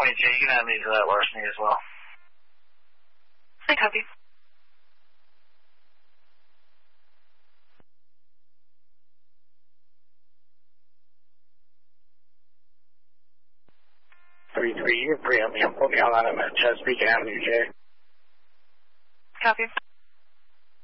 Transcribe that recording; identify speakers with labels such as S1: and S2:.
S1: 20J, you can add me to that larceny as well.
S2: I copy.
S3: You can pre-up me. I'm putting me on at Chesapeake Avenue, Jay.
S2: Copy.